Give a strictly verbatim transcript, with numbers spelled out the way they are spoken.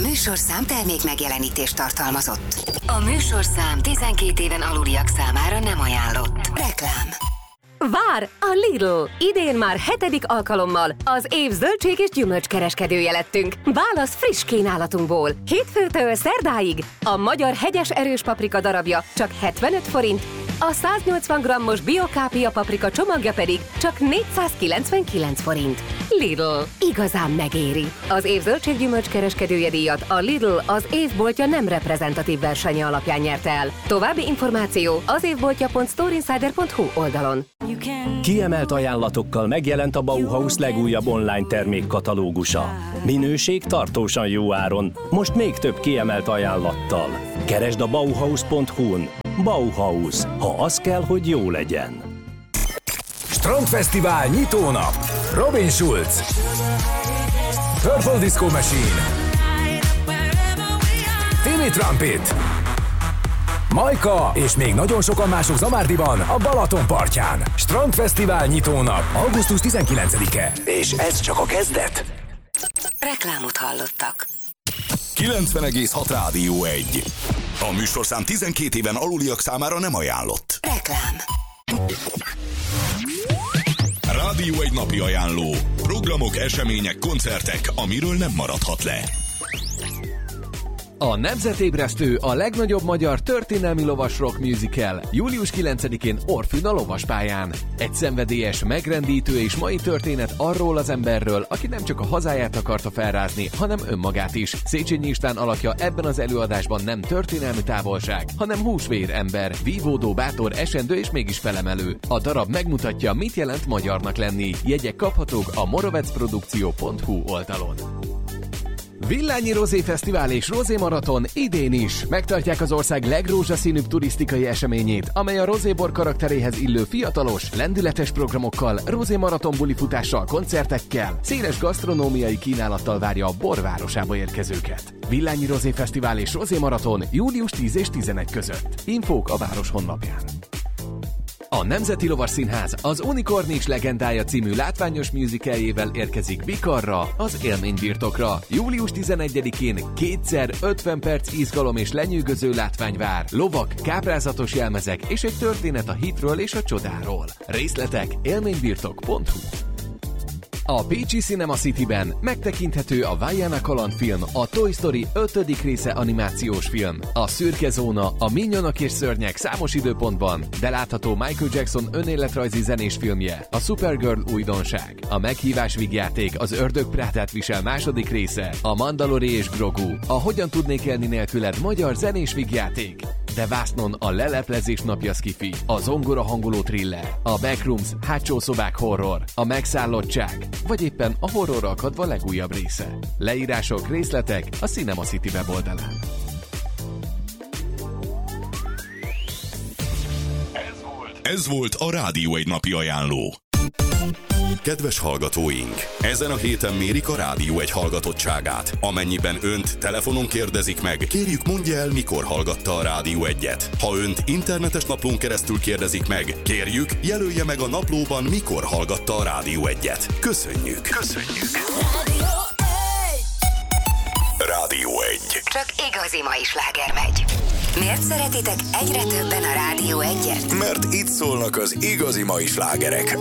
műsorszám termék megjelenítést tartalmazott. A műsorszám tizenkét éven aluliak számára nem ajánlott. Reklám. Vár a Lidl! Idén már hetedik alkalommal az év zöldség és gyümölcskereskedője lettünk. Válasz friss kínálatunkból. Hétfőtől szerdáig a magyar hegyes erős paprika darabja csak hetvenöt forint, a száznyolcvan grammos biokápia paprika csomagja pedig csak négyszázkilencvenkilenc forint. Lidl. Igazán megéri. Az év zöldség gyümölcskereskedője díjat a Lidl az évboltja nem reprezentatív versenye alapján nyerte el. További információ az évboltja pont storeinsider pont hu oldalon. Kiemelt ajánlatokkal megjelent a Bauhaus legújabb online termékkatalógusa. Minőség tartósan jó áron, most még több kiemelt ajánlattal. Keresd a bauhaus pont hu-n. Bauhaus, ha az kell, hogy jó legyen. Strandfesztivál nyitónap. Robin Schulz, Purple Disco Machine, Timmy Trumpet, Majka és még nagyon sokan mások Zamárdiban, a Balaton partján. Strandfesztivál nyitónap, augusztus tizenkilencedike. És ez csak a kezdet. Reklámot hallottak. kilencven egész hat Rádió egy. A műsorszám tizenkét éven aluliak számára nem ajánlott. Reklám. Rádió egy napi ajánló. Programok, események, koncertek, amiről nem maradhat le. A Nemzetébresztő a legnagyobb magyar történelmi lovas rock musical július kilencedikén Orfűn a lovaspályán. Egy szenvedélyes, megrendítő és mai történet arról az emberről, aki nem csak a hazáját akarta felrázni, hanem önmagát is. Széchenyi István alakja ebben az előadásban nem történelmi távolság, hanem húsvér ember, vívódó, bátor, esendő és mégis felemelő. A darab megmutatja, mit jelent magyarnak lenni. Jegyek kaphatók a moravecprodukció pont hu oldalon. Villányi Rozé Fesztivál és Rozé Maraton idén is. Megtartják az ország legrózsaszínűbb turisztikai eseményét, amely a rozébor karakteréhez illő fiatalos, lendületes programokkal, Rozé Maraton bulifutással, koncertekkel, széles gasztronómiai kínálattal várja a borvárosába érkezőket. Villányi Rozé Fesztivál és Rozé Maraton július tíz és tizenegy között. Infók a város honlapján. A Nemzeti Lovas Színház az Unikornis legendája című látványos musicaljével érkezik Vikarra, az élménybirtokra. július tizenegyedikén kétszer ötven perc izgalom és lenyűgöző látvány vár, lovak, káprázatos jelmezek és egy történet a hitről és a csodáról. Részletek élménybirtok pont hu. A Pécsi Cinema Cityben megtekinthető a Vaiana kalandfilm, a Toy Story ötödik része animációs film, a Szürke Zóna, a Minyonok és Szörnyek számos időpontban, de látható Michael Jackson önéletrajzi zenés filmje, a Supergirl újdonság, a Meghívás vígjáték, az Ördög Prádát visel második része, a Mandalori és Grogu, a Hogyan tudnék élni nélküled magyar zenés vígjáték, de vásznon a Leleplezés napja szkifi, a Zongora hangoló thriller, a Backrooms hátsó szobák horror, a Megszállottság, vagy éppen a horrorra akadva legújabb része. Leírások, részletek a Cinema City weboldalán. Ez volt, Ez volt a Rádió egy napi ajánló. Kedves hallgatóink! Ezen a héten mérik a Rádió egy hallgatottságát. Amennyiben önt telefonon kérdezik meg, kérjük mondja el, mikor hallgatta a Rádió egyet. Ha önt internetes naplón keresztül kérdezik meg, kérjük, jelölje meg a naplóban, mikor hallgatta a Rádió egyet. Köszönjük! Köszönjük! Rádió egy. Csak igazi mai sláger megy. Miért szeretitek egyre többen a Rádió egyet? Mert itt szólnak az igazi mai slágerek